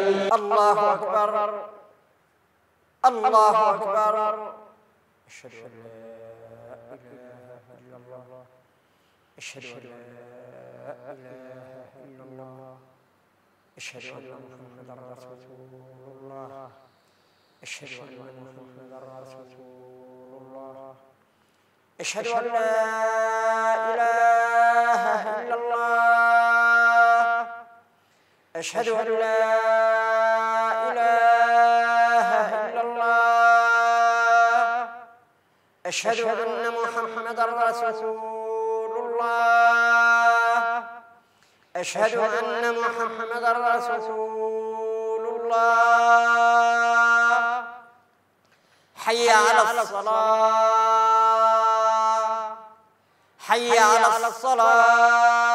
الله أكبر الله أكبر. أشهد أن لا إله إلا الله أشهد أن لا إله إلا الله أشهد أن محمدا رسول الله أشهد أن محمدا رسول الله أشهد أن لا إله إلا الله أشهد أن لا إله إلا الله أشهد أن محمدا رسول الله أشهد أن محمدا رسول الله. حي على الصلاة حي على الصلاة.